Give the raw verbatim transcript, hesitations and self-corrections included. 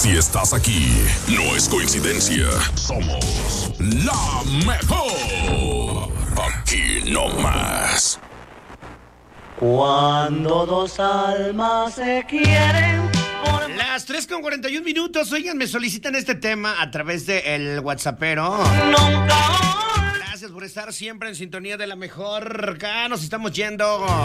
Si estás aquí, no es coincidencia. Somos la mejor. Aquí no más. Cuando dos almas se quieren. Por... Las tres con cuarenta y un minutos. Oigan, me solicitan este tema a través del WhatsAppero. Nunca. Gracias por estar siempre en sintonía de la mejor. Acá nos estamos yendo.